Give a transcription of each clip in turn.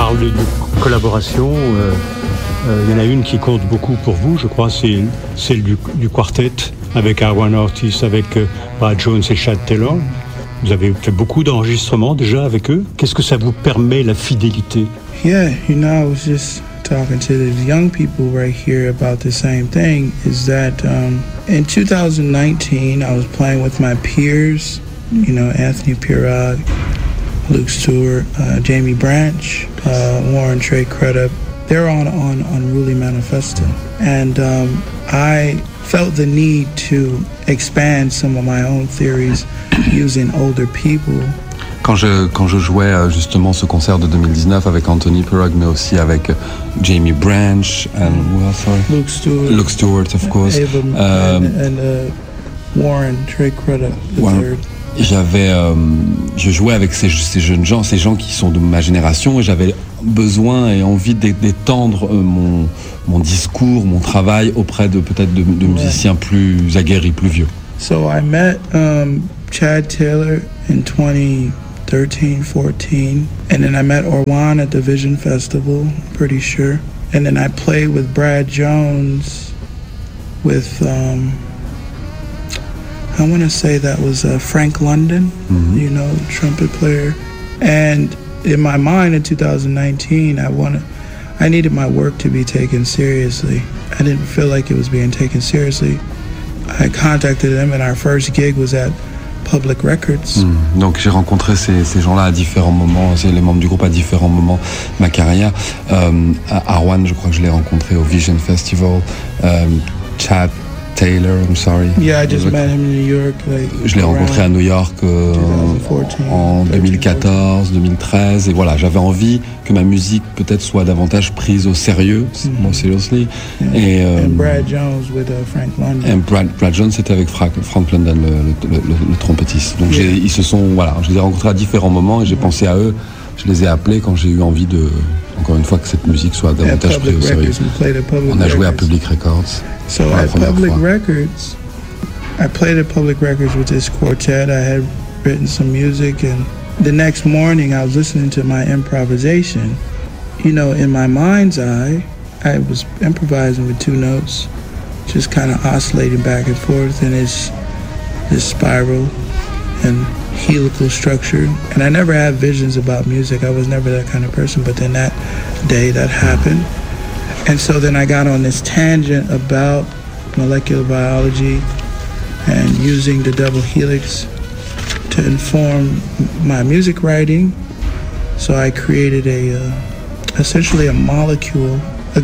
parle de collaboration. Il y en a une qui compte beaucoup pour vous, je crois, c'est celle du quartet avec Arwan Ortiz, avec Brad Jones et Chad Taylor. Vous avez fait beaucoup d'enregistrements déjà avec eux. Qu'est-ce que ça vous permet, la fidélité? Yeah, I was just talking to the young people right here about the same thing, is that in 2019, I was playing with my peers, Anthony Pirog, Luke Stewart, Jamie Branch, Warren Trey Crudup. They're on Unruly Manifesto. And I felt the need to expand some of my own theories using older people. Quand je jouais justement ce concert de 2019 avec Anthony Pirog, mais aussi avec Jamie Branch and Luke Stewart, of course, and Warren Trey Crudup, the third. Je jouais avec ces jeunes gens, ces gens qui sont de ma génération, et j'avais besoin et envie d'étendre mon discours, mon travail auprès de peut-être de musiciens plus aguerris, plus vieux. So I met Chad Taylor in 2013-14, and then I met Orwan at the Vision Festival, pretty sure. And then I played with Brad Jones with I want to say that was Frank London, trumpet player. And in my mind in 2019, I needed my work to be taken seriously. I didn't feel like it was being taken seriously. I contacted them, and our first gig was at Public Records. Donc j'ai rencontré ces gens-là à différents moments, c'est les membres du groupe à différents moments de ma carrière. Arwan, je crois que je l'ai rencontré au Vision Festival. Chad Taylor, I'm sorry. Yeah, I just met him in New York. Je l'ai rencontré à New York en 2014, 2013, et voilà, j'avais envie que ma musique peut-être soit davantage prise au sérieux, more seriously. And Brad Jones with Frank London. Et Brad Jones, c'était avec Frank London, le trompettiste. Donc ils se sont, voilà, je les ai rencontrés à différents moments et j'ai pensé à eux. Je les ai appelés quand j'ai eu envie encore une fois, que cette musique soit davantage prise au sérieux. On a joué à Public Records. So at Public Records, I played at Public Records with this quartet. I had written some music, and the next morning I was listening to my improvisation. In my mind's eye, I was improvising with two notes, just kind of oscillating back and forth, and it's this spiral and helical structure. And I never had visions about music. I was never that kind of person, but then that day that happened. And so then I got on this tangent about molecular biology and using the double helix to inform my music writing. So I created essentially a molecule,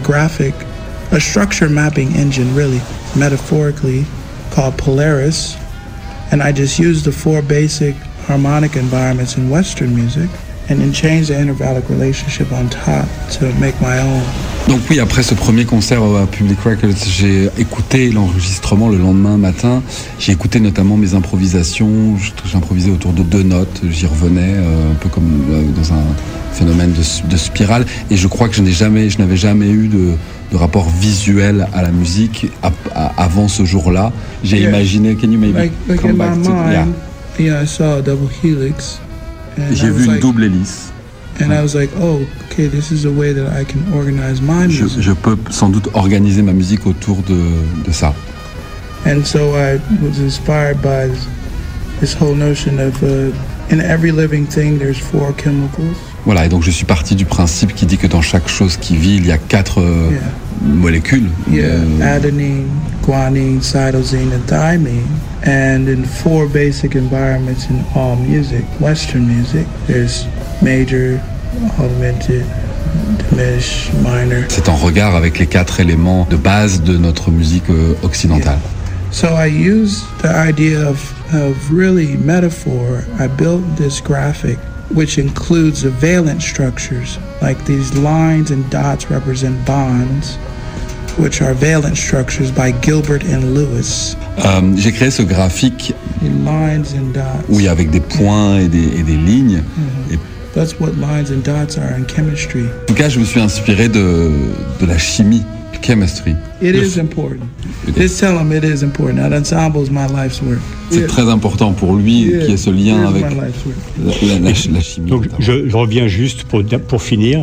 a structure mapping engine, really, metaphorically, called Polaris. And I just used the four basic harmonic environments in Western music and then changed the intervallic relationship on top to make my own. Donc oui, après ce premier concert à Public Records, j'ai écouté l'enregistrement le lendemain matin. J'ai écouté notamment mes improvisations. J'improvisais autour de deux notes. J'y revenais un peu comme dans un phénomène de spirale. Et je crois que je n'avais jamais eu de rapport visuel à la musique avant ce jour-là. J'ai imaginé. Can you maybe come back to I saw a double helix. J'ai vu une double hélice. And I was like, oh, okay, this is a way that I can organize my music. Je peux sans doute organiser ma musique autour de ça. And so I was inspired by this whole notion of in every living thing there's four chemicals. Voilà, et donc je suis parti du principe qui dit que dans chaque chose qui vit, il y a quatre molécules. Adenine, guanine, cytosine, and thymine. And in four basic environments in all music, Western music, there's major, augmented, diminished, minor. C'est en regard avec les quatre éléments de base de notre musique occidentale. So I used the idea of really metaphor. I built this graphic which includes the valence structures, like these lines and dots represent bonds, which are valence structures by Gilbert and Lewis. J'ai créé ce graphique lines and dots. Oui, avec des points et des lignes. Et that's what lines and dots are in chemistry. En tout cas, je me suis inspiré de la chimie, chemistry. It is important. Just tell him it is important. That ensemble is my life's work. C'est très important pour lui qu'il y ait ce lien avec la chimie. Donc je reviens juste pour finir.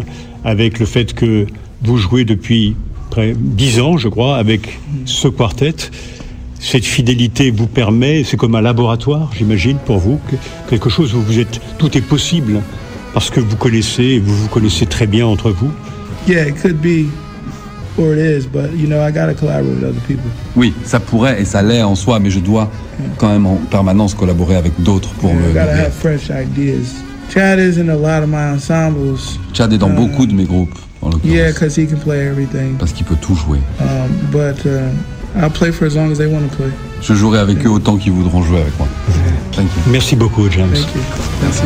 avec le fait que vous jouez depuis près 10 ans, je crois, avec ce quartet. Cette fidélité vous permet, c'est comme un laboratoire, j'imagine, pour vous, quelque chose où tout est possible, parce que vous vous connaissez très bien entre vous. Yeah, it could be, or it is, but I gotta collaborate with other people. Oui, ça pourrait et ça l'est en soi, mais je dois quand même en permanence collaborer avec d'autres pour I gotta have fresh ideas. Chad is in a lot of my ensembles. Chad est dans beaucoup de mes groupes, en l'occurrence. Yeah, because he can play everything. Parce qu'il peut tout jouer. But I'll play for as long as they want to play. Je jouerai avec eux autant qu'ils voudront jouer avec moi. Thank you. Merci beaucoup, James. Thank you. Merci.